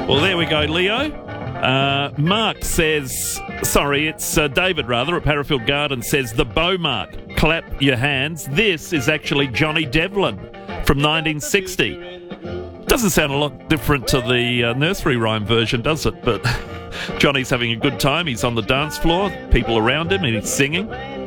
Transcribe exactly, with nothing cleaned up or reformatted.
Well, there we go, Leo. Uh, Mark says, sorry, it's uh, David, rather, at Parafield Garden says, the bow mark, clap your hands. This is actually Johnny Devlin from nineteen sixty. Doesn't sound a lot different to the uh, nursery rhyme version, does it? But Johnny's having a good time. He's on the dance floor, people around him, and he's singing.